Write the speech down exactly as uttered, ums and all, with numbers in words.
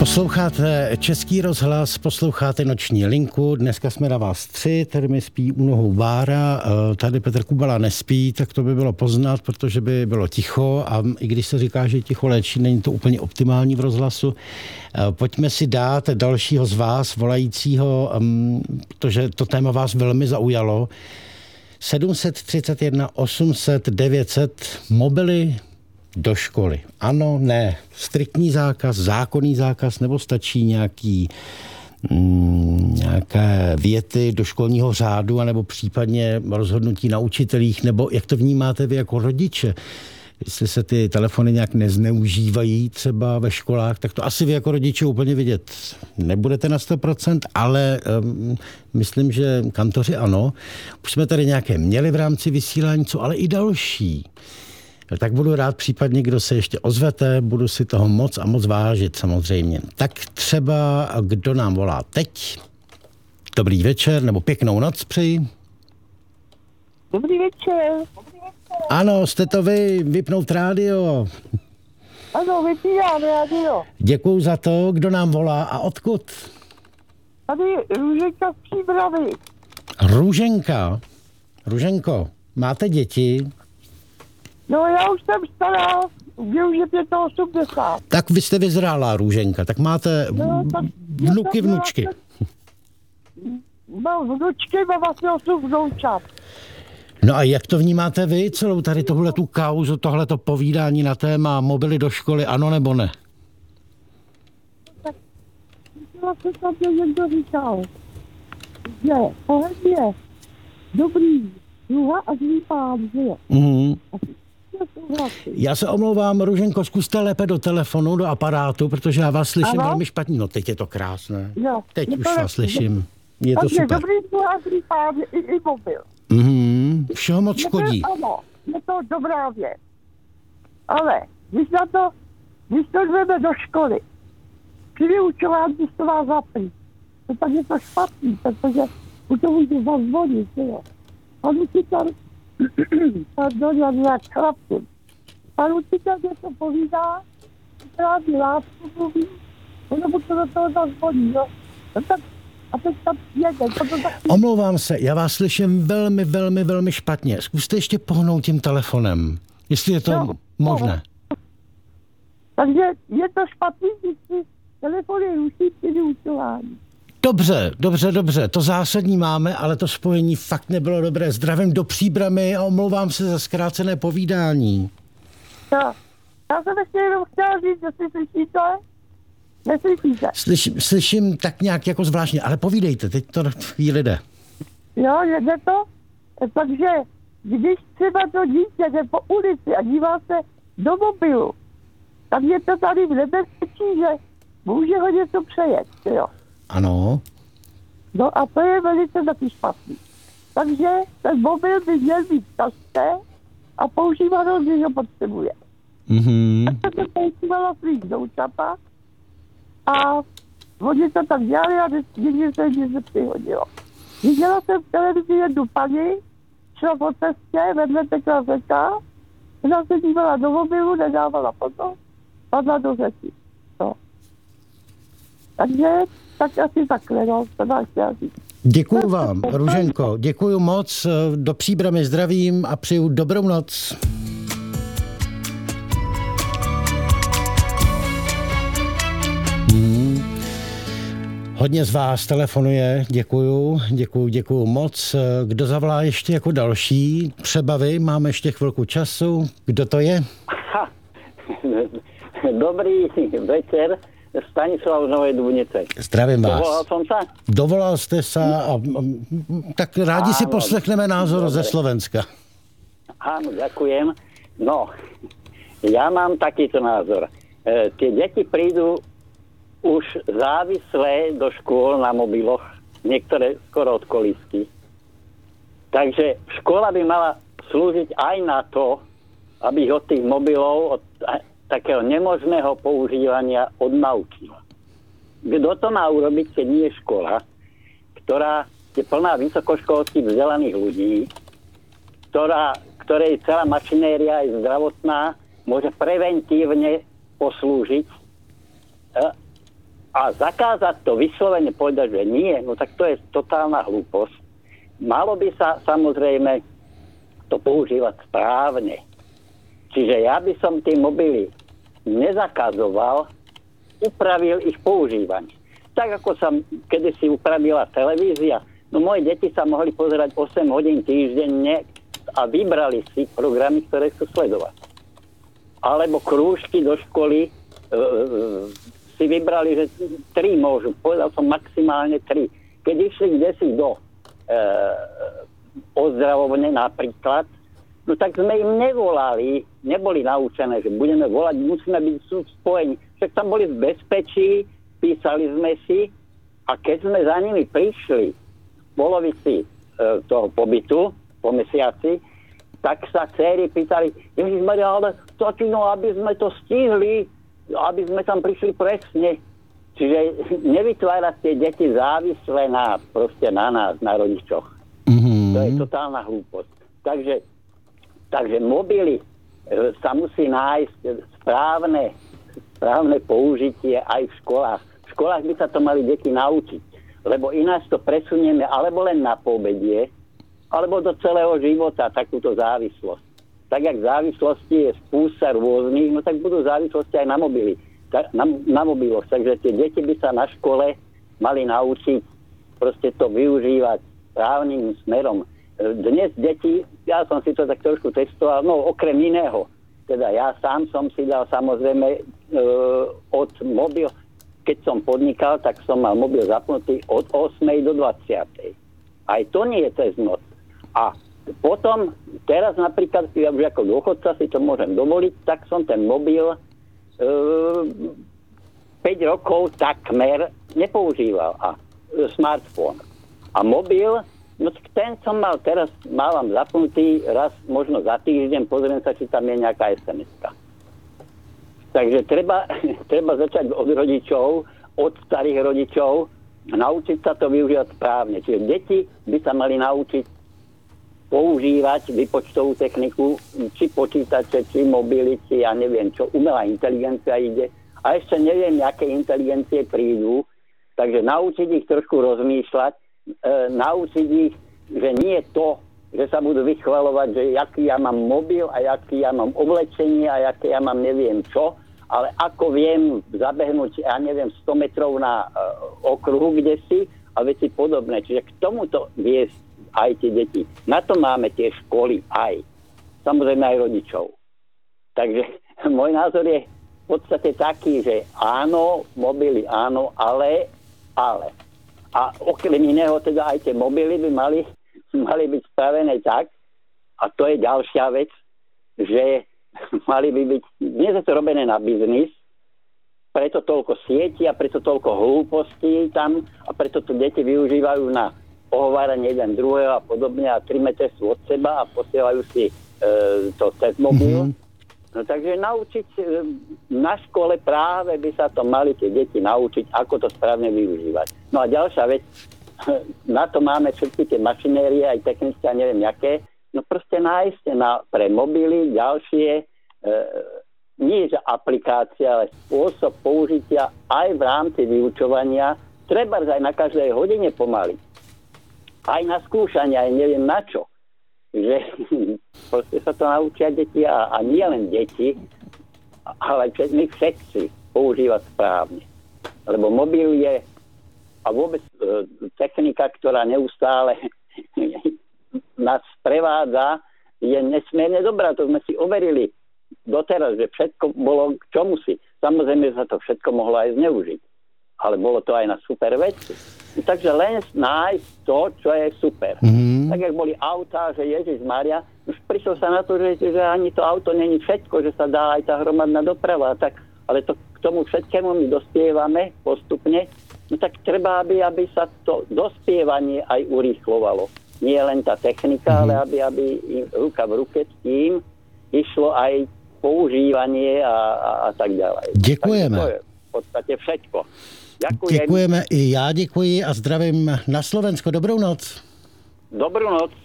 Posloucháte Český rozhlas, posloucháte Noční linku, dneska jsme na vás tři, tady mi spí u nohou Bára, tady Petr Kubala nespí, tak to by bylo poznat, protože by bylo ticho a i když se říká, že ticho léčí, není to úplně optimální v rozhlasu. Pojďme si dát dalšího z vás, volajícího, protože to téma vás velmi zaujalo. sedm set třicet jedna osm set devět set mobily do školy. Ano, ne. Striktní zákaz, zákonný zákaz, nebo stačí nějaký, mm, nějaké věty do školního řádu, anebo případně rozhodnutí na učitelích, nebo jak to vnímáte vy jako rodiče? Jestli se ty telefony nějak nezneužívají třeba ve školách, tak to asi vy jako rodiče úplně vidět nebudete na sto procent, ale um, myslím, že kantoři ano. Už jsme tady nějaké měli v rámci vysílání, co ale i další. Tak budu rád případně, kdo se ještě ozvete, budu si toho moc a moc vážit samozřejmě. Tak třeba, kdo nám volá teď? Dobrý večer, nebo pěknou noc přeji. Dobrý večer. Ano, jste to vy, vypnout rádio. Ano, vypínám rádio. Děkuju za to, kdo nám volá a odkud? Tady Růženka z Příbramy. Růženka. Růženko, máte děti? No já už jsem stará, mě už je osmdesát pět. Tak vy jste vyzrálá, Růženka, tak máte no, tak vnuky, vnučky. Mám vnučky, mám vlastně osm vnoučat. No a jak to vnímáte vy, celou tady tohletu kauzu, tohleto povídání na téma mobily do školy, ano nebo ne? Tak se tam někdo říkal, že pohled je dobrý druha a zlý pán, že jo. Mm. Já se omlouvám, Růženko, zkuste lépe do telefonu, do aparátu, protože já vás slyším ano? velmi špatně. No teď je to krásné. Jo, teď už to vás slyším. Je to super. dobrý druha a zlý pán i, i mobil. Mm, všeho moc škodí. Je to, ano, je to dobrá věc. Ale když na to, když to jdeme do školy, při vyučování to má zapít, to tak je to špatný, protože u toho může zazvonit, jo. Pan učitel, pardon, já nějak chlapím, pan učitel mě to povídá, právě lásku mluví, ono mu to do toho zazvoní, jo. No tak, a teď tam jede, to to tak... Omlouvám se, já vás slyším velmi, velmi, velmi špatně. Zkuste ještě pohnout tím telefonem, jestli je to no, možné. No. Takže je to špatný, když si telefony ruší při vyučování. Dobře, dobře, dobře, to zásadní máme, ale to spojení fakt nebylo dobré. Zdravím do Příbramy a omlouvám se za zkrácené povídání. No, já jsem ještě jenom chtěla říct, jestli slyšíte? Neslyšíte? Slyším, slyším tak nějak jako zvláštně, ale povídejte, teď to chvíli jde. Jo, jde to? Takže když třeba to dítě jde po ulici a dívá se do mobilu, tak je to tady v nebezpečí, že může ho něco přejet, jo. Ano. No a to je velice taky špatný. Takže ten mobil by měl být v tašce a používat ho, když ho potřebuje. Mhm. Tak jsem se používala svých doučata a oni to tak dělali a nikdy se nic nepřihodilo. Viděla jsem v televizi jednu paní, šla po cestě, vedle tekla řeka, ona se dívala do mobilu, nedávala pozor, padla do řeky. No. Takže tak asi takhle, no, to dá chtěla říct. Děkuju vám, Růženko, děkuju moc, do Příbramy zdravím a přeju dobrou noc. Hmm. Hodně z vás telefonuje, děkuju, děkuju, děkuju moc. Kdo zavolá ještě jako další? Třeba vy, máme ještě chvilku času. Kdo to je? Ha. Dobrý večer. Stanislav z Novej Dubnice. Zdravím vás. Dovolal som sa? Dovolal jste se a, a tak rádi Áno, si poslechneme názor dobre. Ze Slovenska. Áno, ďakujem. No, ja mám takýto názor. E, tie deti prídu už závislé do škôl na mobiloch, niektoré skoro od kolísky. Takže škola by mala slúžiť aj na to, aby ich od tých mobilov, od takého nemožného používania odnaučila. Kto to má urobiť, keď nie je škola, ktorá je plná vysokoškolských vzdelaných ľudí, ktorá, ktorej celá mašinéria je zdravotná, môže preventívne poslúžiť A zakázať to vyslovene povedať, že nie, no tak to je totálna hlúposť. Malo by sa samozrejme to používať správne. Čiže ja by som tie mobily nezakazoval, upravil ich používanie. Tak ako sa kedysi upravila televízia, no moje deti sa mohli pozerať osem hodín týždenne a vybrali si programy, ktoré chcú sledovať. Alebo krúžky do školy e, e, si vybrali, že tri môžu. Povedal som maximálne tri. Keď išli kdesi do e, ozdravovne napríklad, no tak sme im nevolali, neboli naučené, že budeme volať, musíme byť spojení. Však tam boli v bezpečí, písali sme si a keď sme za nimi prišli v polovici e, toho pobytu, po mesiaci, tak sa céry pýtali, Ježišmaria, ale tatino, aby sme to stihli, aby sme tam prišli presne. Čiže nevytvárať tie deti závislé na, proste na nás, na rodičoch. Mm-hmm. To je totálna hlúposť. Takže, takže mobily e, sa musí nájsť správne, správne použitie aj v školách. V školách by sa to mali deti naučiť, lebo ináč to presunieme alebo len na poobedie, alebo do celého života takúto závislosť. Tak, jak závislosti je spústa rôznych, no tak budú závislosti aj na mobily, na, na mobiloch. Takže tie deti by sa na škole mali naučiť proste to využívať správnym smerom. Dnes deti, ja som si to tak trošku testoval, no okrem iného, teda ja sám som si dal samozrejme e, od mobil, keď som podnikal, tak som mal mobil zapnutý od ôsmej do dvadsiatej. Aj to nie je cez noc. A potom, teraz napríklad, ja už ako dôchodca si to môžem dovoliť, tak som ten mobil e, päť rokov takmer nepoužíval. A e, smartfón. A mobil, no ten som mal teraz, mávam zapnutý raz možno za týždeň, pozriem sa, či tam je nejaká es em eska. Takže treba, treba začať od rodičov, od starých rodičov, naučiť sa to využívať správne. Čiže deti by sa mali naučiť používať vypočtovú techniku, či počítače, či mobily, či ja neviem čo, umelá inteligencia ide. A ešte neviem, aké inteligencie prídu, takže naučiť ich trošku rozmýšľať, e, naučiť ich, že nie to, že sa budú vychvaľovať, že aký ja mám mobil a aký ja mám oblečenie a aké ja mám neviem čo, ale ako viem zabehnúť, ja neviem, sto metrov na e, okruhu kdesi a veci podobné. Čiže k tomuto viesť aj tie deti. Na to máme tie školy aj. Samozrejme aj rodičov. Takže môj názor je v podstate taký, že áno, mobily áno, ale, ale. A okrem iného teda aj tie mobily by mali, mali byť spravené tak, a to je ďalšia vec, že mali by byť, nie je to robené na biznis, preto toľko sieti a preto toľko hlúpostí tam a preto to deti využívajú na ohováranie jeden druhého a podobne a tri metre sú od seba a posielajú si e, to cez mobil. Mm-hmm. No takže naučiť e, na škole práve by sa to mali tie deti naučiť, ako to správne využívať. No a ďalšia vec, na to máme všetky tie mašinérie, aj technické a neviem jaké, no proste nájsť na, pre mobily ďalšie e, nie že aplikácia, ale spôsob použitia aj v rámci vyučovania, treba aj na každej hodine pomaly. Aj na skúšanie, aj neviem na čo. Že proste sa to naučia deti a, a nie len deti, ale my všetci používať správne. Lebo mobil je a vôbec e, technika, ktorá neustále nás prevádza, je nesmierne dobrá. To sme si overili doteraz, že všetko bolo k čomu si. Samozrejme, že sa to všetko mohlo aj zneužiť. Ale bolo to aj na super veci. Takže len nájsť to, čo je super. Mm-hmm. Tak, jak boli autá, že Ježišmaria, už prišiel sa na to, že, že ani to auto není všetko, že sa dá aj tá hromadná doprava. Tak, ale to, k tomu všetkému my dospievame postupne. No tak treba, aby, aby sa to dospievanie aj urýchlovalo. Nie len tá technika, mm-hmm. ale aby, aby ruka v ruke s tým išlo aj používanie a, a, a tak ďalej. Děkujeme. To je v podstate všetko. Ďakujem. Děkujeme i já, děkuji a zdravím na Slovensko. Dobrou noc. Dobrú noc.